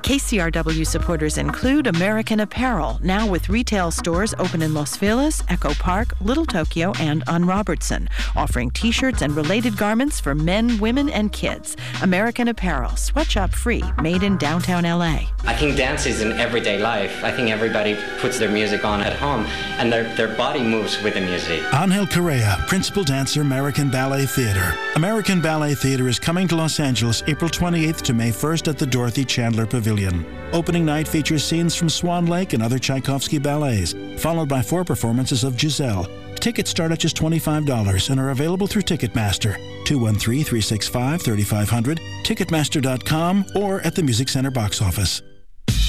KCRW supporters include American Apparel, now with retail stores open in Los Feliz, Echo Park, Little Tokyo, and on Robertson, offering t-shirts and related garments for men, women, and kids. American Apparel, sweatshop free, made in downtown LA. I think dance is in everyday life. I think everybody puts their music on at home, and their body moves with the music. Angel Correa, principal dancer, American Ballet Theater. American Ballet Theater is coming to Los Angeles April 28th to May 1st at the Dorothy Chandler Pavilion. Opening night features scenes from Swan Lake and other Tchaikovsky ballets, followed by 4 performances of Giselle. Tickets start at just $25 and are available through Ticketmaster, 213-365-3500, Ticketmaster.com, or at the Music Center box office.